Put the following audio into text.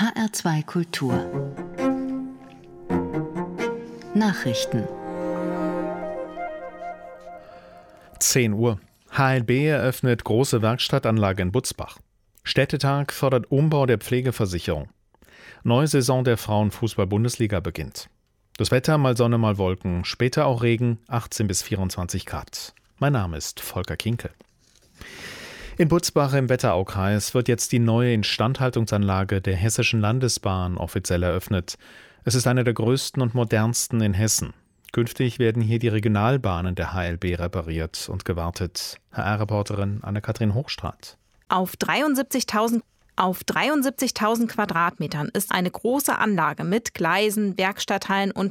HR2 Kultur Nachrichten 10 Uhr. HLB eröffnet große Werkstattanlage in Butzbach. Städtetag fordert Umbau der Pflegeversicherung. Neue Saison der Frauenfußball-Bundesliga beginnt. Das Wetter, mal Sonne, mal Wolken, später auch Regen, 18 bis 24 Grad. Mein Name ist Volker Kinkel. In Butzbach im Wetteraukreis wird jetzt die neue Instandhaltungsanlage der Hessischen Landesbahn offiziell eröffnet. Es ist eine der größten und modernsten in Hessen. Künftig werden hier die Regionalbahnen der HLB repariert und gewartet. HR-Reporterin Anne-Kathrin Hochstraat. Auf 73.000 Quadratmetern ist eine große Anlage mit Gleisen, Werkstatthallen und